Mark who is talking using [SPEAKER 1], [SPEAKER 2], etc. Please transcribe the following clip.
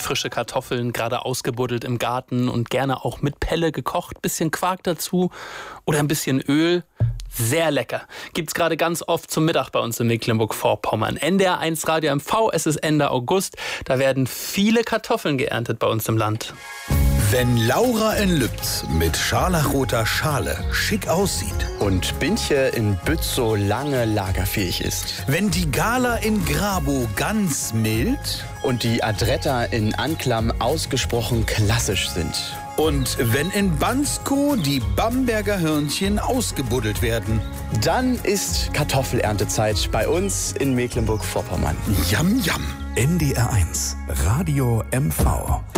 [SPEAKER 1] frische Kartoffeln, gerade ausgebuddelt im Garten und gerne auch mit Pelle gekocht, bisschen Quark dazu oder ein bisschen Öl. Sehr lecker. Gibt's gerade ganz oft zum Mittag bei uns in Mecklenburg-Vorpommern. NDR1 Radio MV, es ist Ende August. Da werden viele Kartoffeln geerntet bei uns im Land.
[SPEAKER 2] Wenn Laura in Lübz mit scharlachroter Schale schick aussieht
[SPEAKER 3] und Bintje in Bützow lange lagerfähig ist.
[SPEAKER 2] Wenn die Gala in Grabow ganz mild
[SPEAKER 3] und die Adretta in Anklam ausgesprochen klassisch sind.
[SPEAKER 2] Und wenn in Bansko die Bamberger Hörnchen ausgebuddelt werden.
[SPEAKER 3] Dann ist Kartoffeleerntezeit bei uns in Mecklenburg-Vorpommern.
[SPEAKER 2] Yam, yam.
[SPEAKER 4] NDR1 Radio MV.